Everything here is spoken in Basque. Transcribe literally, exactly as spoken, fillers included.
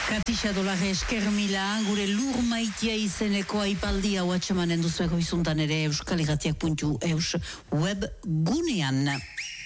Katixa dolare esker mila, gure lur maitia izeneko aipaldi hau atxamanen duzu egoizuntan ere euskal irratiak puntu eus web gunean.